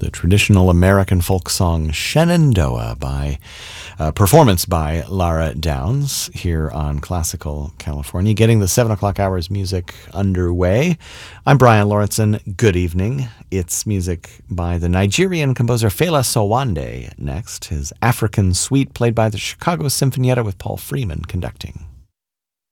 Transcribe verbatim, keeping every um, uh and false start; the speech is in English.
the traditional American folk song Shenandoah by uh, performance by Lara Downs here on Classical California, getting the seven o'clock hours music underway. I'm Brian Lawrenson. Good evening. It's music by the Nigerian composer Fela Sowande next, his African Suite played by the Chicago Sinfonietta with Paul Freeman conducting.